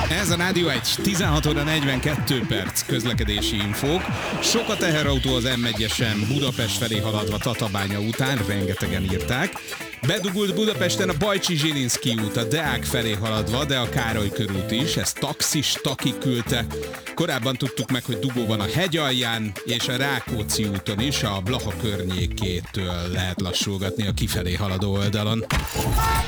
Ez a Rádió 1, 16 óra 42 perc közlekedési infók. Sok a teherautó az M1-esen Budapest felé haladva Tatabánya után, rengetegen írták. Bedugult Budapesten a Bajcsi-Zsilinszky út, a Deák felé haladva, de a Károly körút is, ezt taxis Taki küldte. Korábban tudtuk meg, hogy dugó van a Hegyalján és a Rákóczi úton is, a Blaha környékétől lehet lassulgatni a kifelé haladó oldalon.